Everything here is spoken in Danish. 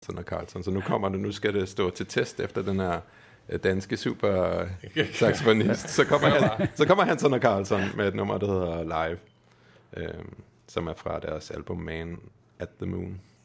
Hansen og Carlson. Så nu skal det stå til test efter den her danske super saxofonist. Så kommer Hansen og Carlson med et nummer, der hedder Live, som er fra deres album Man at the Moon.